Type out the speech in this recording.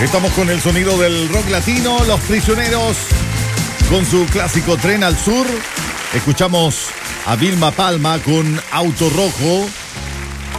Estamos con el sonido del rock latino, Los Prisioneros, con su clásico Tren al Sur. Escuchamos a Vilma Palma con Auto Rojo.